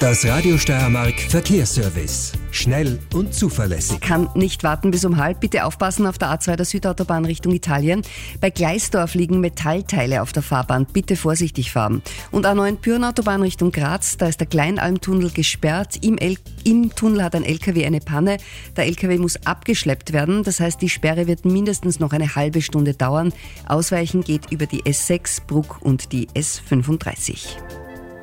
Das Radio Steiermark Verkehrsservice. Schnell und zuverlässig. Kann nicht warten bis um halb. Bitte aufpassen auf der A2 der Südautobahn Richtung Italien. Bei Gleisdorf liegen Metallteile auf der Fahrbahn. Bitte vorsichtig fahren. Und A9 Pyrenautobahn Richtung Graz. Da ist der Kleinalmtunnel gesperrt. Im Tunnel hat ein LKW eine Panne. Der LKW muss abgeschleppt werden. Das heißt, die Sperre wird mindestens noch eine halbe Stunde dauern. Ausweichen geht über die S6, Bruck und die S35.